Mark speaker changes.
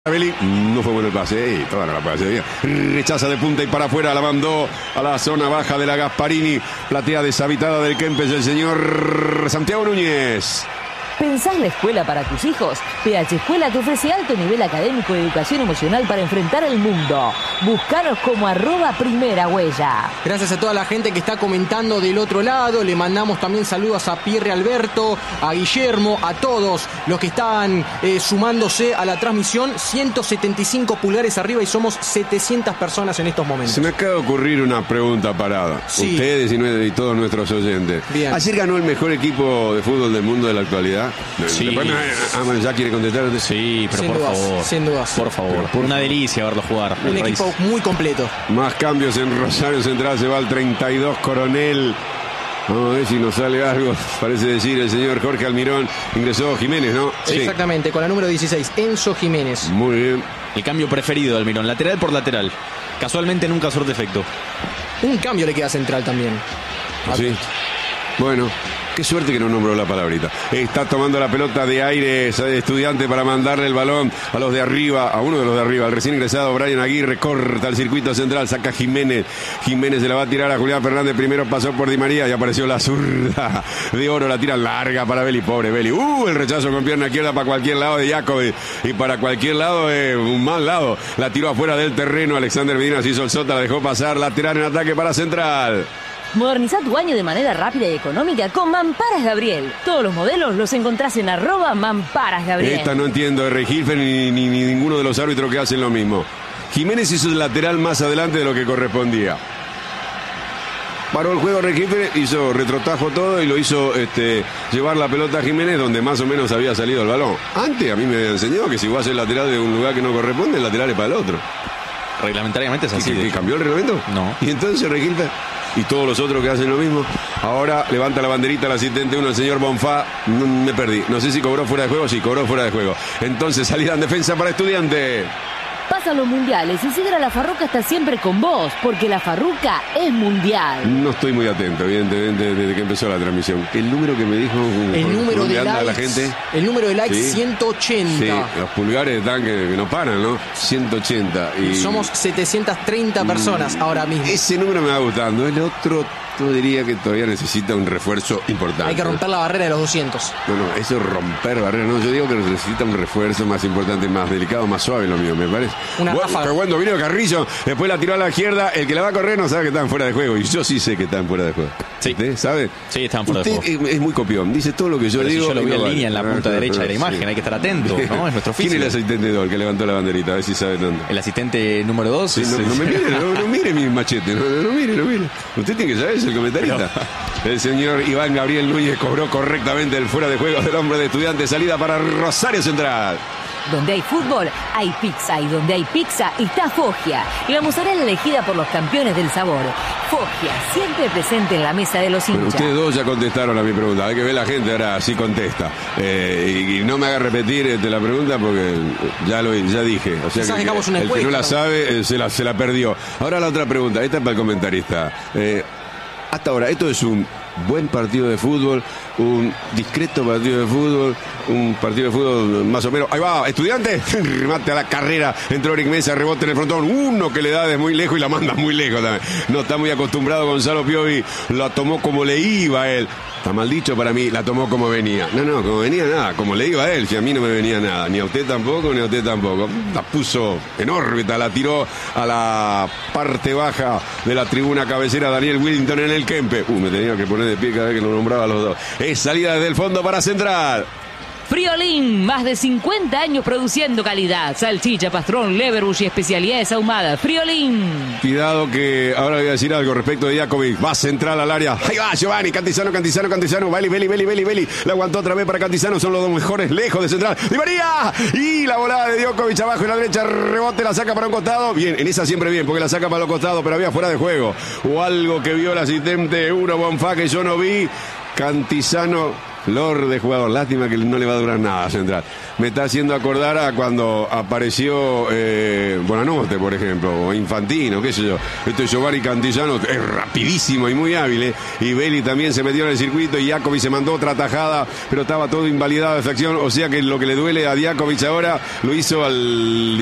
Speaker 1: Belli, no fue bueno el pase, todavía no la puede hacer bien. Rechaza de punta y para afuera, la mandó a la zona baja de la Gasparini. Platea deshabitada del Kempes, el señor Santiago Núñez.
Speaker 2: ¿Pensás la escuela para tus hijos? PH Escuela te ofrece alto nivel académico y educación emocional para enfrentar el mundo. Búscanos como @primerahuella.
Speaker 3: Gracias a toda la gente que está comentando del otro lado. Le mandamos también saludos a Pierre Alberto, a Guillermo, a todos los que están sumándose a la transmisión. 175 pulgares arriba y somos 700 personas en estos momentos.
Speaker 1: Se me acaba de ocurrir una pregunta parada.
Speaker 3: Sí.
Speaker 1: Ustedes y todos nuestros oyentes.
Speaker 3: Bien.
Speaker 1: ¿Ayer ganó el mejor equipo de fútbol del mundo de la actualidad?
Speaker 4: Sí.
Speaker 1: Bueno, ¿ya quiere contestar?
Speaker 4: Sí, pero
Speaker 3: Sin
Speaker 4: por
Speaker 3: dudas,
Speaker 4: favor.
Speaker 3: sin dudas.
Speaker 4: Por favor. Una delicia verlo jugar.
Speaker 3: Un
Speaker 4: El
Speaker 3: equipo muy completo.
Speaker 1: Más cambios en Rosario Central, se va al 32 Coronel. Vamos a ver si nos sale algo. Parece decir el señor Jorge Almirón. Ingresó Jiménez, ¿no?
Speaker 3: Sí. Exactamente, con la número 16, Enzo Jiménez.
Speaker 1: Muy bien.
Speaker 4: El cambio preferido de Almirón, lateral por lateral. Casualmente nunca surte efecto.
Speaker 3: Un cambio le queda Central también.
Speaker 1: Sí. Bueno, qué suerte que no nombró la palabrita. Está tomando la pelota de aire Estudiante para mandarle el balón a los de arriba, a uno de los de arriba, al recién ingresado Brian Aguirre. Corta el circuito central, saca Jiménez. Jiménez se la va a tirar a Julián Fernández. Primero pasó por Di María y apareció la zurda de Oro. La tira larga para Belli. Pobre Belli. El rechazo con pierna izquierda para cualquier lado de Jacobi. Y para cualquier lado, un mal lado. La tiró afuera del terreno. Alexander Medina se hizo el sota, la dejó pasar. Lateral en ataque para Central.
Speaker 2: Moderniza tu baño de manera rápida y económica con Mamparas Gabriel. Todos los modelos los encontrás en @Mamparas Gabriel.
Speaker 1: Esta no entiendo de Regilfer ni ninguno de los árbitros que hacen lo mismo. Jiménez hizo el lateral más adelante de lo que correspondía. Paró el juego Regilfer, hizo retrotajo todo y lo hizo llevar la pelota a Jiménez donde más o menos había salido el balón. Antes a mí me había enseñado que si vos haces el lateral de un lugar que no corresponde, el lateral es para el otro.
Speaker 4: Reglamentariamente es así.
Speaker 1: ¿Y cambió el reglamento?
Speaker 4: No.
Speaker 1: Y entonces Regilfer y todos los otros que hacen lo mismo. Ahora levanta la banderita el asistente 1, el señor Bonfá. Me perdí. No sé si cobró fuera de juego. Sí, cobró fuera de juego. Entonces salida en defensa para Estudiante.
Speaker 2: Pasan los mundiales y Sidra La Farruca está siempre con vos, porque La Farruca es mundial.
Speaker 1: No estoy muy atento, evidentemente, desde que empezó la transmisión. El número que me dijo...
Speaker 3: El número de likes,
Speaker 1: la gente.
Speaker 3: El número de likes,
Speaker 1: ¿Sí?
Speaker 3: 180.
Speaker 1: Sí, los pulgares están que no paran, ¿no? 180. Y
Speaker 3: Somos 730 personas ahora mismo.
Speaker 1: ese número me va gustando. El otro, yo diría que todavía necesita un refuerzo importante.
Speaker 3: Hay que romper la barrera de los 200.
Speaker 1: No, eso es romper barreras. No, yo digo que necesita un refuerzo más importante, más delicado, más suave lo mío, me parece.
Speaker 3: Una ráfaga.
Speaker 1: Pero cuando vino Carrillo, después la tiró a la izquierda. El que la va a correr no sabe que están fuera de juego. Y yo sí sé que están fuera de juego.
Speaker 4: Sí.
Speaker 1: ¿Usted sabe?
Speaker 4: Sí, están fuera de
Speaker 1: Usted
Speaker 4: juego.
Speaker 1: es muy copión. Dice todo lo que yo
Speaker 4: Pero
Speaker 1: digo.
Speaker 4: si yo lo vi
Speaker 1: y no
Speaker 4: en
Speaker 1: vale.
Speaker 4: línea en la punta derecha de la imagen,
Speaker 1: Sí.
Speaker 4: hay que estar atento, ¿no? Es nuestro oficio.
Speaker 1: ¿Quién es el asistente de Dol que levantó la banderita? A ver si sabe dónde.
Speaker 4: El asistente número 2.
Speaker 1: Sí, no me mire, no mire mi machete, no mire. Usted tiene que saber, es el comentarista. El señor Iván Gabriel Núñez cobró correctamente el fuera de juego del hombre de Estudiante. Salida para Rosario Central.
Speaker 2: Donde hay fútbol, hay pizza. Y donde hay pizza, está Foggia. Y la mozzarella elegida por los campeones del sabor. Foggia, siempre presente en la mesa de los
Speaker 1: Bueno,
Speaker 2: hinchas.
Speaker 1: ustedes dos ya contestaron a mi pregunta. Hay que ver la gente, ahora sí contesta. Y no me haga repetir la pregunta porque ya dije. O sea
Speaker 3: Quizás dejamos una
Speaker 1: el que no
Speaker 3: encuesta,
Speaker 1: la
Speaker 3: ¿no?
Speaker 1: sabe se la perdió. Ahora la otra pregunta, esta es para el comentarista. Hasta ahora, esto es un buen partido de fútbol, un discreto partido de fútbol, un partido de fútbol más o menos. Ahí va, Estudiante, remate a la carrera, entró Eric Mesa, rebote en el frontón, uno que le da de muy lejos y la manda muy lejos también. No está muy acostumbrado Gonzalo Piovi, la tomó como le iba a él. Está mal dicho para mí, la tomó como venía. No, como venía nada, como le iba a él, si a mí no me venía nada. Ni a usted tampoco, ni a usted tampoco. La puso en órbita, la tiró a la parte baja de la tribuna cabecera Daniel Willington en el Kempe. Me tenía que poner de pie cada vez que lo nombraba a los dos. Es salida desde el fondo para Central.
Speaker 2: Friolín, más de 50 años produciendo calidad. Salchicha, pastrón, leverbush y especialidades ahumadas. Friolín.
Speaker 1: Cuidado que ahora voy a decir algo respecto de Jacobi. Va Central al área. Ahí va Giovanni, Cantizano. Belli. La aguantó otra vez para Cantizano. Son los dos mejores lejos de Central. ¡Di María! Y la volada de Djokovic abajo en la derecha. Rebote, la saca para un costado. Bien, en esa siempre bien, porque la saca para los costados, pero había fuera de juego. O algo que vio el asistente 1 Bonfá que yo no vi. Cantizano Lord de jugador, lástima que no le va a durar nada Central. Me está haciendo acordar a cuando apareció Buonanotte, por ejemplo, o Infantino, qué sé yo. Este Giovanni Cantillano es rapidísimo y muy hábil, y Belli también se metió en el circuito, y Jakovic se mandó otra tajada, pero estaba todo invalidado de fracción, o sea que lo que le duele a Jakovic ahora lo hizo al